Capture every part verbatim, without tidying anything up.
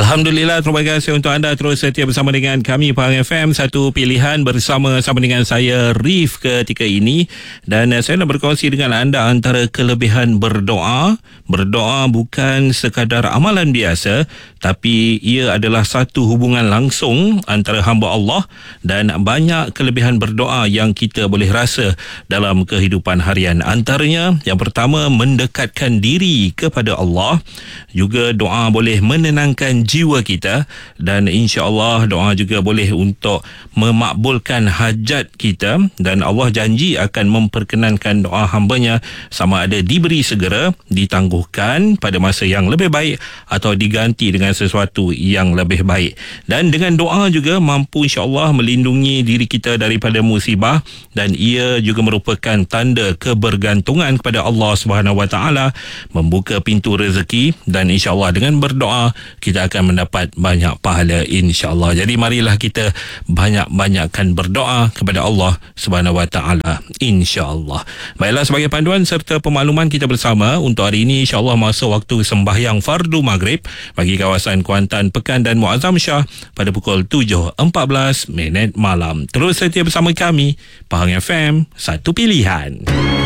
Alhamdulillah, terima kasih untuk anda terus setia bersama dengan kami Pahang F M, satu pilihan bersama sama dengan saya Rif ketika ini. Dan uh, saya nak berkongsi dengan anda antara kelebihan berdoa. Berdoa bukan sekadar amalan biasa, tapi ia adalah satu hubungan langsung antara hamba Allah, dan banyak kelebihan berdoa yang kita boleh rasa dalam kehidupan harian. Antaranya, yang pertama, mendekatkan diri kepada Allah. Juga doa boleh menenangkan jiwa kita, dan insya-Allah doa juga boleh untuk memakbulkan hajat kita, dan Allah janji akan memperkenankan doa hamba-Nya sama ada diberi segera, ditangguhkan pada masa yang lebih baik, atau diganti dengan sesuatu yang lebih baik. Dan dengan doa juga mampu insya-Allah melindungi diri kita daripada musibah, dan ia juga merupakan tanda kebergantungan kepada Allah Subhanahu Wa Taala, membuka pintu rezeki, dan insya-Allah dengan berdoa kita akan mendapat banyak pahala insya-Allah. Jadi marilah kita banyak-banyakkan berdoa kepada Allah Subhanahu Wa Taala insya-Allah. Baiklah, sebagai panduan serta pemakluman kita bersama untuk hari ini, insya-Allah masa waktu sembahyang fardu maghrib bagi kawasan Kuantan, Pekan dan Muazzam Shah pada pukul tujuh empat belas minit malam. Terus setia bersama kami Pahang F M, satu pilihan.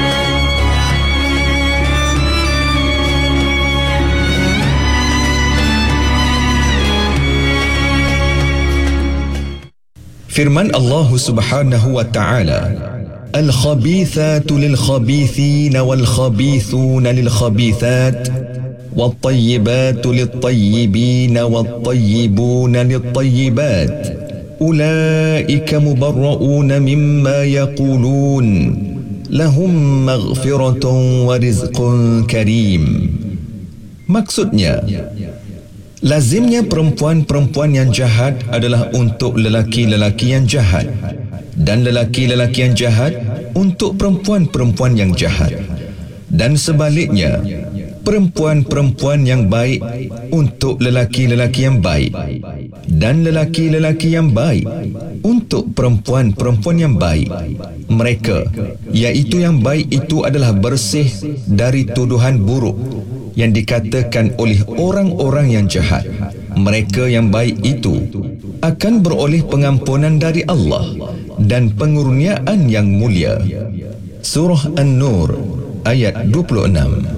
Firman Allah Subhanahu wa taala, Al-khabithatu lil-khabithina wal-khabithuna lil-khabithat wat-tayyibatu lit-tayyibina wat-tayyibuna lit-tayyibat ulaika mubarra'una mimma yaqulun lahum maghfiratun wa rizqun karim. Maksudnya, lazimnya perempuan-perempuan yang jahat adalah untuk lelaki-lelaki yang jahat, dan lelaki-lelaki yang jahat untuk perempuan-perempuan yang jahat, dan sebaliknya, perempuan-perempuan yang baik untuk lelaki-lelaki yang baik, dan lelaki-lelaki yang baik untuk perempuan-perempuan yang baik. Mereka, iaitu yang baik itu, adalah bersih dari tuduhan buruk yang dikatakan oleh orang-orang yang jahat. Mereka yang baik itu akan beroleh pengampunan dari Allah dan pengurniaan yang mulia. Surah An-Nur ayat dua puluh enam.